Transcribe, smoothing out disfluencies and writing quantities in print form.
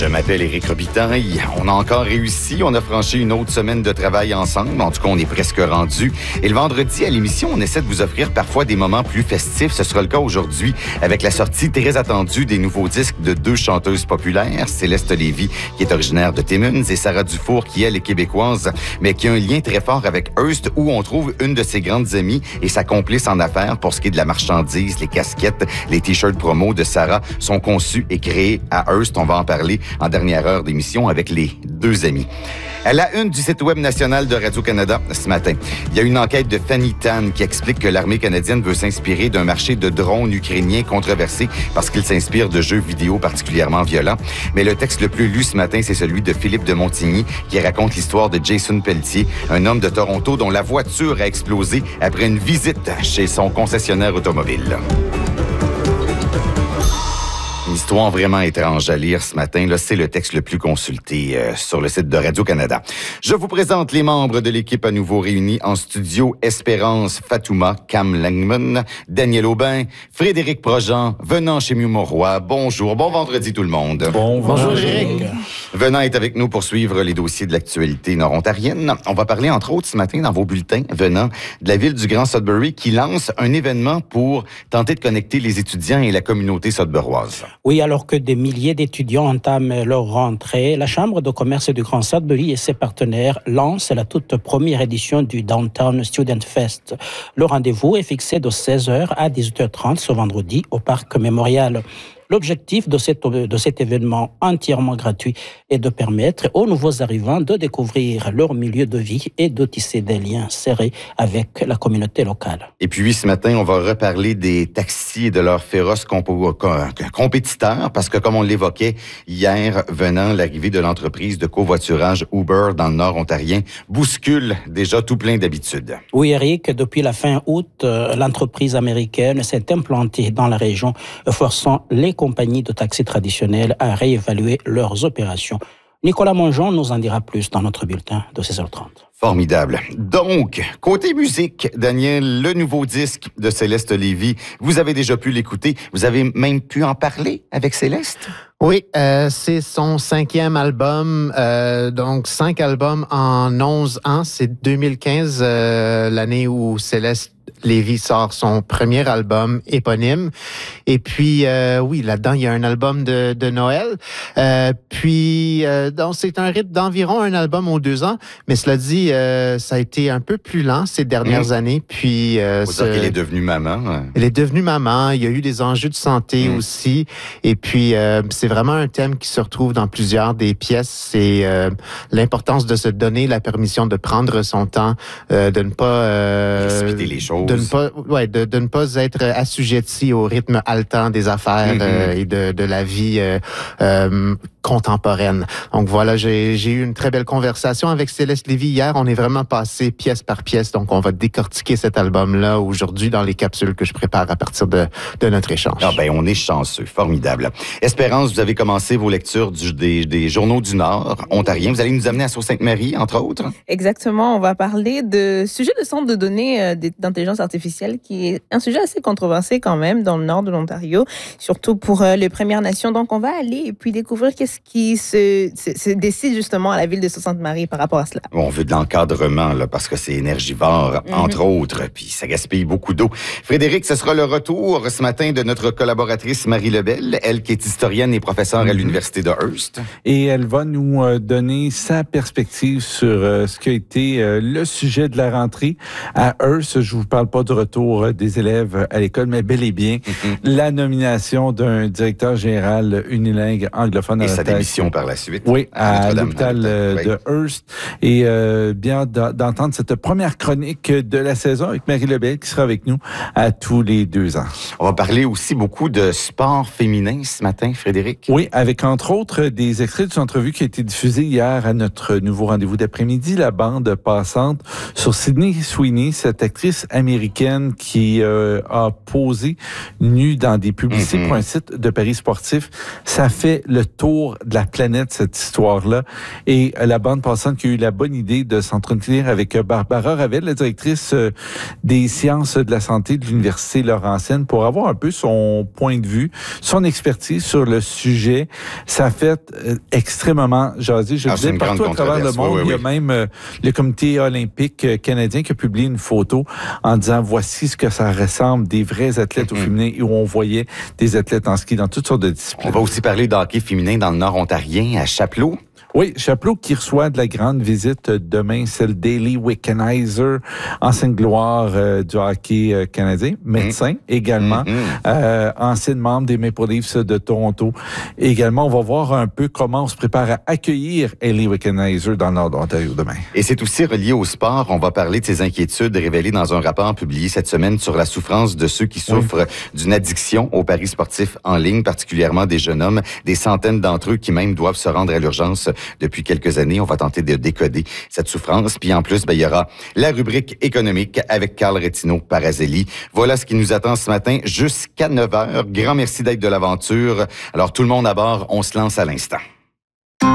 Je m'appelle Éric Robitaille. On a encore réussi. On a franchi une autre semaine de travail ensemble. En tout cas, on est presque rendu. Et le vendredi, à l'émission, on essaie de vous offrir parfois des moments plus festifs. Ce sera le cas aujourd'hui avec la sortie très attendue des nouveaux disques de deux chanteuses populaires, Céleste Lévy, qui est originaire de Timmins, et Sarah Dufour, qui, elle, est québécoise, mais qui a un lien très fort avec Hearst, où on trouve une de ses grandes amies et sa complice en affaires pour ce qui est de la marchandise. Les casquettes, les t-shirts promo de Sarah sont conçus et créés à Hearst. On va en parler en dernière heure d'émission avec les deux amis. À la une du site web national de Radio-Canada ce matin, il y a une enquête de Fanny Tan qui explique que l'armée canadienne veut s'inspirer d'un marché de drones ukrainiens controversé parce qu'il s'inspire de jeux vidéo particulièrement violents. Mais le texte le plus lu ce matin, c'est celui de Philippe de Montigny qui raconte l'histoire de Jason Pelletier, un homme de Toronto dont la voiture a explosé après une visite chez son concessionnaire automobile. Une histoire vraiment étrange à lire ce matin. Là, c'est le texte le plus consulté sur le site de Radio-Canada. Je vous présente les membres de l'équipe à nouveau réunis en studio. Espérance Fatouma, Cam Langman, Daniel Aubin, Frédéric Projean, venant chez Mieux-Mauroy. Bonjour, bon vendredi tout le monde. Bonjour Eric. Venant est avec nous pour suivre les dossiers de l'actualité nord-ontarienne. On va parler entre autres ce matin dans vos bulletins, venant de la ville du Grand Sudbury qui lance un événement pour tenter de connecter les étudiants et la communauté sudburoise. Oui, alors que des milliers d'étudiants entament leur rentrée, la Chambre de commerce du Grand Sudbury et ses partenaires lancent la toute première édition du Downtown Student Fest. Le rendez-vous est fixé de 16h à 18h30 ce vendredi au Parc Mémorial. L'objectif de cet événement entièrement gratuit est de permettre aux nouveaux arrivants de découvrir leur milieu de vie et de tisser des liens serrés avec la communauté locale. Et puis, ce matin, on va reparler des taxis et de leurs féroces compétiteurs parce que, comme on l'évoquait hier, venant l'arrivée de l'entreprise de covoiturage Uber dans le nord ontarien bouscule déjà tout plein d'habitudes. Oui, Eric, depuis la fin août, l'entreprise américaine s'est implantée dans la région, forçant les compagnies de taxis traditionnelles à réévaluer leurs opérations. Nicolas Mongeon nous en dira plus dans notre bulletin de 16h30. Formidable. Donc, côté musique, Daniel, le nouveau disque de Céleste Lévy, vous avez déjà pu l'écouter. Vous avez même pu en parler avec Céleste? Oui, c'est son 5e album, donc 5 albums en 11 ans. C'est 2015, l'année où Céleste Lévy sort son premier album éponyme. Et puis, oui, là-dedans, il y a un album de Noël. Donc, c'est un rythme d'environ un album aux 2 ans. Mais cela dit, ça a été un peu plus lent ces dernières années. Puis, faut dire qu'elle est devenue maman. Ouais. Elle est devenue maman. Il y a eu des enjeux de santé aussi. Et puis, c'est vraiment un thème qui se retrouve dans plusieurs des pièces. C'est l'importance de se donner la permission de prendre son temps, de ne pas... précipiter les choses. De ne pas être assujetti au rythme haletant des affaires et de la vie contemporaine. Donc voilà, j'ai eu une très belle conversation avec Céleste Lévy hier. On est vraiment passé pièce par pièce. Donc on va décortiquer cet album-là aujourd'hui dans les capsules que je prépare à partir de notre échange. Ah ben, on est chanceux. Formidable. Espérance, vous avez commencé vos lectures des journaux du Nord ontarien. Vous allez nous amener à Sault-Sainte-Marie, entre autres. Exactement. On va parler de sujet de centre de données d'intelligence artificielle qui est un sujet assez controversé quand même dans le nord de l'Ontario, surtout pour les Premières Nations. Donc on va aller et puis découvrir qu'est-ce qui se décide justement à la ville de Sault-Sainte-Marie par rapport à cela. On veut de l'encadrement là, parce que c'est énergivore, entre autres, puis ça gaspille beaucoup d'eau. Frédéric, ce sera le retour ce matin de notre collaboratrice Marie Lebel, elle qui est historienne et professeure à l'Université de Hearst. Et elle va nous donner sa perspective sur ce qui a été le sujet de la rentrée à Hearst. Je vous parle pas du retour des élèves à l'école, mais bel et bien la nomination d'un directeur général unilingue anglophone. Et sa démission par la suite. Oui, à l'hôpital de Hearst. Et bien d'entendre cette première chronique de la saison avec Marie Lebel qui sera avec nous à tous les 2 ans. On va parler aussi beaucoup de sport féminin ce matin, Frédéric. Oui, avec entre autres des extraits d'une entrevue qui a été diffusée hier à notre nouveau rendez-vous d'après-midi, la bande passante sur Sydney Sweeney, cette actrice américaine qui a posé nue dans des publicités pour un site de paris sportifs. Ça fait le tour tour de la planète, cette histoire-là. Et la bande passante qui a eu la bonne idée de s'entretenir avec Barbara Ravel, la directrice des sciences de la santé de l'Université Laurentienne, pour avoir un peu son point de vue, son expertise sur le sujet. Ça a fait extrêmement jaser. Je disais, partout à travers le monde, il y a même le comité olympique canadien qui a publié une photo en disant, voici ce que ça ressemble, des vrais athlètes au féminin, où on voyait des athlètes en ski dans toutes sortes de disciplines. On va aussi parler de hockey féminin dans le Nord ontarien, à Chapleau. Oui, Chapleau qui reçoit de la grande visite demain, c'est le Daily Wickenheiser, ancienne gloire du hockey canadien, médecin également, ancienne membre des Maple Leafs de Toronto. Également, on va voir un peu comment on se prépare à accueillir Daily Wickenheiser dans le Nord de l'Ontario demain. Et c'est aussi relié au sport. On va parler de ces inquiétudes révélées dans un rapport publié cette semaine sur la souffrance de ceux qui souffrent d'une addiction aux paris sportifs en ligne, particulièrement des jeunes hommes, des centaines d'entre eux qui même doivent se rendre à l'urgence depuis quelques années. On va tenter de décoder cette souffrance. Puis en plus, il y aura la rubrique économique avec Carl Retino-Parazelli. Voilà ce qui nous attend ce matin jusqu'à 9h. Grand merci d'être de l'aventure. Alors tout le monde à bord, on se lance à l'instant.